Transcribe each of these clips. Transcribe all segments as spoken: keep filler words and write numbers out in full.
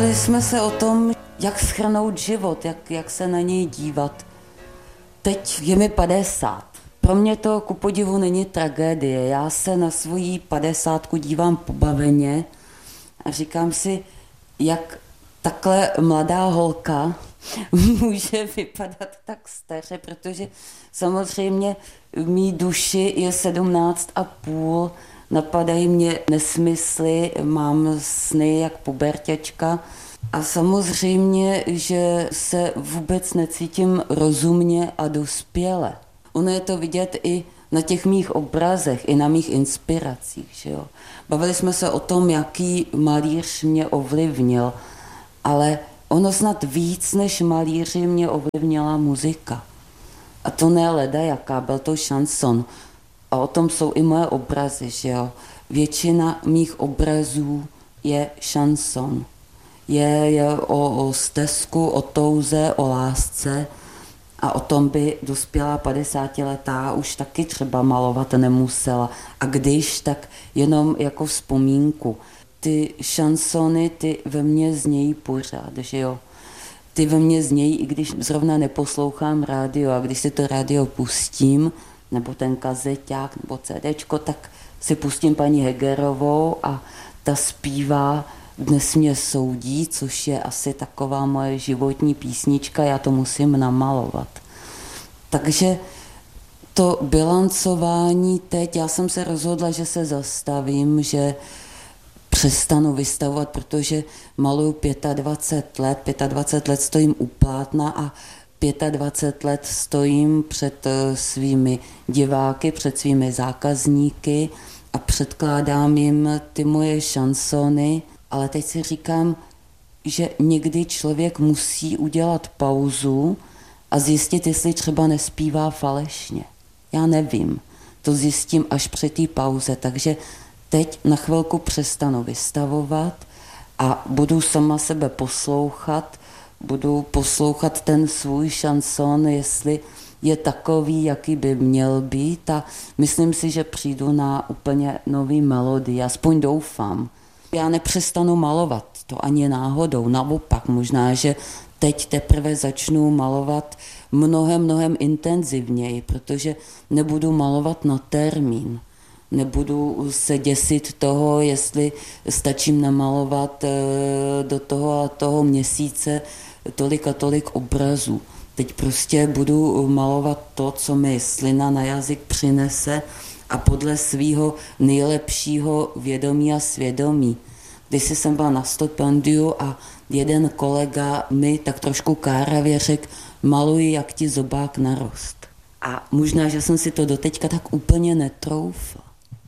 Bavili jsme se o tom, jak shrnout život, jak, jak se na něj dívat. Teď je mi padesát. Pro mě to ku podivu není tragédie. Já se na svoji padesátku dívám pobaveně a říkám si, jak takhle mladá holka může vypadat tak staře, protože samozřejmě mý duši je sedmnáct a půl, napadají mě nesmysly, mám sny jak puberťačka a samozřejmě, že se vůbec necítím rozumně a dospěle. Ono je to vidět i na těch mých obrazech, i na mých inspiracích. Že jo? Bavili jsme se o tom, jaký malíř mě ovlivnil, ale ono snad víc než malíři mě ovlivnila muzika. A to ne leda jaká, byl to šanson. A o tom jsou i moje obrazy, že jo. Většina mých obrazů je šanson. Je, je o, o stezku, o touze, o lásce a o tom by dospělá padesátiletá už taky třeba malovat nemusela. A když, tak jenom jako vzpomínku. Ty šansony, ty ve mně znějí pořád, že jo. Ty ve mně znějí, i když zrovna neposlouchám rádio a když si to rádio pustím, nebo ten kazeťák, nebo CDčko, tak si pustím paní Hegerovou a ta zpívá Dnes mě soudí, což je asi taková moje životní písnička, já to musím namalovat. Takže to bilancování teď, já jsem se rozhodla, že se zastavím, že přestanu vystavovat, protože maluju dvacet pět let, dvacet pět let stojím u plátna a dvacet pět let stojím před svými diváky, před svými zákazníky a předkládám jim ty moje šansony, ale teď si říkám, že někdy člověk musí udělat pauzu a zjistit, jestli třeba nespívá falešně. Já nevím, to zjistím až při té pauze, takže teď na chvilku přestanu vystavovat a budu sama sebe poslouchat, budu poslouchat ten svůj šanson, jestli je takový, jaký by měl být a myslím si, že přijdu na úplně nový melodii, aspoň doufám. Já nepřestanu malovat, to ani náhodou, naopak, možná, že teď teprve začnu malovat mnohem, mnohem intenzivněji, protože nebudu malovat na termín. Nebudu se děsit toho, jestli stačím namalovat do toho a toho měsíce tolik a tolik obrazů. Teď prostě budu malovat to, co mi slina na jazyk přinese a podle svého nejlepšího vědomí a svědomí. Když jsem byla na stipendiu a jeden kolega mi tak trošku káravě řekl, maluji, jak ti zobák narost. A možná, že jsem si to doteďka tak úplně netroufla.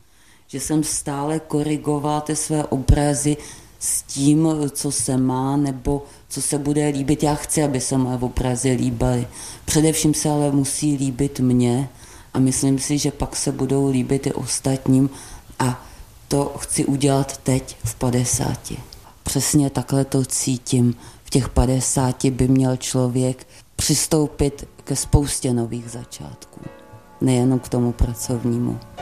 Že jsem stále korigovala ty své obrazy s tím, co se má, nebo co se bude líbit. Já chci, aby se moje obrazy líbily. Především se ale musí líbit mně a myslím si, že pak se budou líbit i ostatním a to chci udělat teď v padesáti. Přesně takhle to cítím. V těch padesáti by měl člověk přistoupit ke spoustě nových začátků. Nejenom k tomu pracovnímu.